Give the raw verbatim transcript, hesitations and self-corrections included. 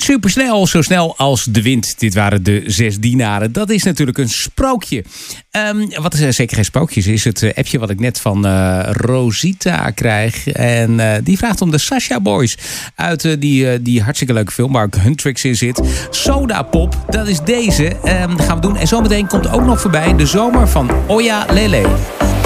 Supersnel, zo snel als de wind. Dit waren de zes dienaren. Dat is natuurlijk een sprookje. Um, wat is, uh, zeker geen sprookjes is het uh, appje wat ik net van uh, Rosita krijg. En uh, die vraagt om de Sasha Boys uit uh, die, uh, die hartstikke leuke film waar ook Huntrix in zit. Soda Pop, dat is deze. Um, dat gaan we doen. En zometeen komt ook nog voorbij de zomer van Oya Lele.